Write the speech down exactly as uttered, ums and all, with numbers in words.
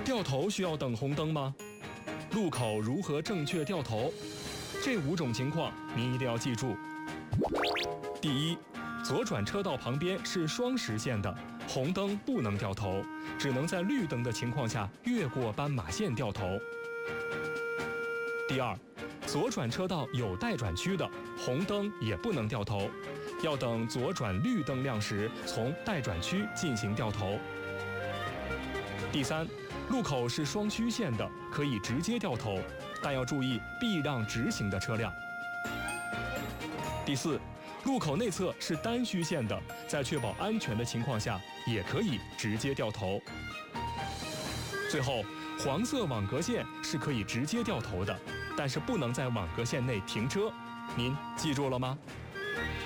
掉头需要等红灯吗？路口如何正确掉头？这五种情况您一定要记住。第一，左转车道旁边是双实线的，红灯不能掉头，只能在绿灯的情况下越过斑马线掉头。第二，左转车道有待转区的，红灯也不能掉头，要等左转绿灯亮时从待转区进行掉头。第三，路口是双虚线的，可以直接掉头，但要注意避让直行的车辆。第四，路口内侧是单虚线的，在确保安全的情况下，也可以直接掉头。最后，黄色网格线是可以直接掉头的，但是不能在网格线内停车，您记住了吗？